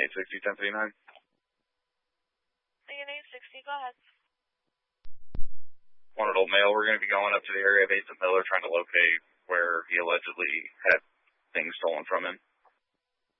860, 1039. Again, 860, go ahead. One adult male, we're going to be going up to the area of 8th and Miller trying to locate where he allegedly had things stolen from him.